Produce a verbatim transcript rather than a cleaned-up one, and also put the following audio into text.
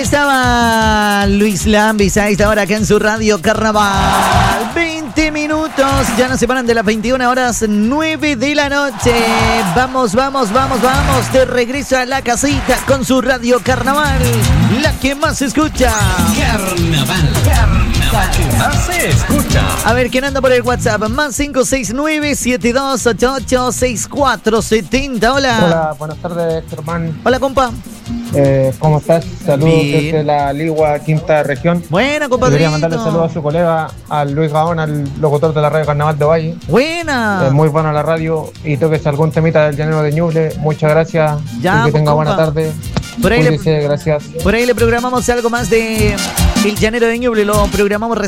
estaba Luis Lambis a esta hora acá en su radio Carnaval. veinte minutos, ya nos separan de las veintiuna horas, nueve de la noche. Vamos, vamos, vamos, vamos. De regreso a la casita con su radio Carnaval. La que más se escucha. Carnaval. Carnaval. Más se escucha. A ver, ¿quién anda por el WhatsApp? Más cinco seis nueve, siete dos ocho ocho, seis cuatro siete cero. Hola. Hola, buenas tardes, Germán. Hola, compa. Eh, ¿Cómo estás? Saludos Bien. desde la Ligua, quinta región. Buena, compadre. Quería mandarle saludos a su colega, al Luis Gaón, al locutor de la radio Carnaval de Valle. Buena. Eh, muy buena la radio y toques algún temita del llanero de Ñuble. Muchas gracias. Ya, y que pues, tenga compa. buena tarde. Por ahí, le, Cuídese, gracias. por ahí le programamos algo más de El Llanero de Ñuble. Lo programamos